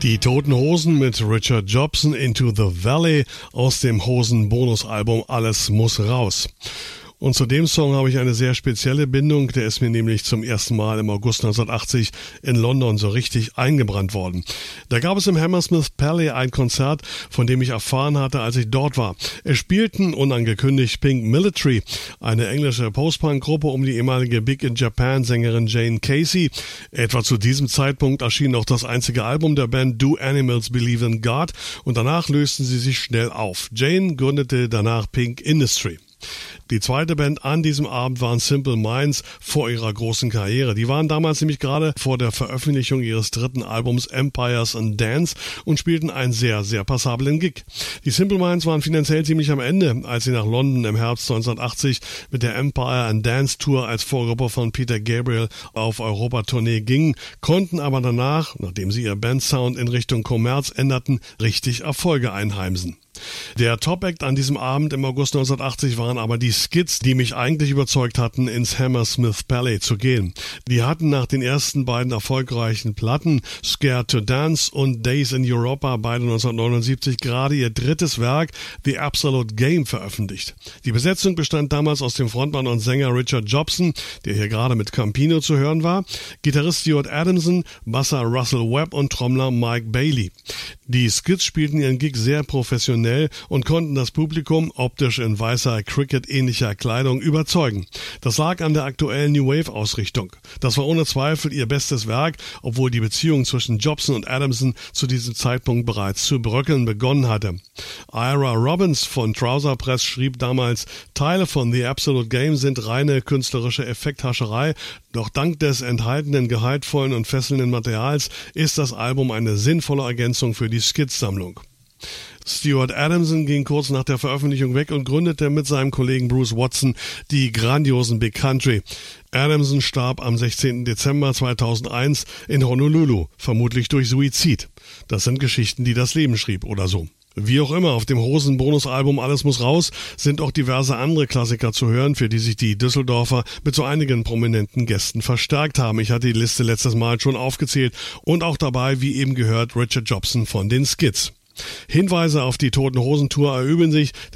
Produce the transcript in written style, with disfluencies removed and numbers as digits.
Die Toten Hosen mit Richard Jobson, Into the Valley aus dem Hosen-Bonusalbum Alles muss raus. Und zu dem Song habe ich eine sehr spezielle Bindung, der ist mir nämlich zum ersten Mal im August 1980 in London so richtig eingebrannt worden. Da gab es im Hammersmith Palais ein Konzert, von dem ich erfahren hatte, als ich dort war. Es spielten unangekündigt Pink Military, eine englische Post-Punk-Gruppe um die ehemalige Big in Japan-Sängerin Jane Casey. Etwa zu diesem Zeitpunkt erschien auch das einzige Album der Band Do Animals Believe in God und danach lösten sie sich schnell auf. Jane gründete danach Pink Industry. Die zweite Band an diesem Abend waren Simple Minds vor ihrer großen Karriere. Die waren damals nämlich gerade vor der Veröffentlichung ihres dritten Albums Empires and Dance und spielten einen sehr, sehr passablen Gig. Die Simple Minds waren finanziell ziemlich am Ende, als sie nach London im Herbst 1980 mit der Empire and Dance Tour als Vorgruppe von Peter Gabriel auf Europa-Tournee gingen, konnten aber danach, nachdem sie ihr Bandsound in Richtung Kommerz änderten, richtig Erfolge einheimsen. Der Top-Act an diesem Abend im August 1980 waren aber die Skids, die mich eigentlich überzeugt hatten, ins Hammersmith Palais zu gehen. Die hatten nach den ersten beiden erfolgreichen Platten, Scared to Dance und Days in Europa, beide 1979, gerade ihr drittes Werk, The Absolute Game, veröffentlicht. Die Besetzung bestand damals aus dem Frontmann und Sänger Richard Jobson, der hier gerade mit Campino zu hören war, Gitarrist Stuart Adamson, Basser Russell Webb und Trommler Mike Bailey. Die Skids spielten ihren Gig sehr professionell und konnten das Publikum optisch in weißer Cricket-ähnlicher Kleidung überzeugen. Das lag an der aktuellen New Wave-Ausrichtung. Das war ohne Zweifel ihr bestes Werk, obwohl die Beziehung zwischen Jobson und Adamson zu diesem Zeitpunkt bereits zu bröckeln begonnen hatte. Ira Robbins von Trouser Press schrieb damals, Teile von The Absolute Game sind reine künstlerische Effekthascherei, doch dank des enthaltenen, gehaltvollen und fesselnden Materials ist das Album eine sinnvolle Ergänzung für die Skids-Sammlung. Stuart Adamson ging kurz nach der Veröffentlichung weg und gründete mit seinem Kollegen Bruce Watson die grandiosen Big Country. Adamson starb am 16. Dezember 2001 in Honolulu, vermutlich durch Suizid. Das sind Geschichten, die das Leben schrieb oder so. Wie auch immer, auf dem Hosen-Bonusalbum Alles muss raus sind auch diverse andere Klassiker zu hören, für die sich die Düsseldorfer mit so einigen prominenten Gästen verstärkt haben. Ich hatte die Liste letztes Mal schon aufgezählt und auch dabei, wie eben gehört, Richard Jobson von den Skids. Hinweise auf die Toten Hosen Tour erüben sich,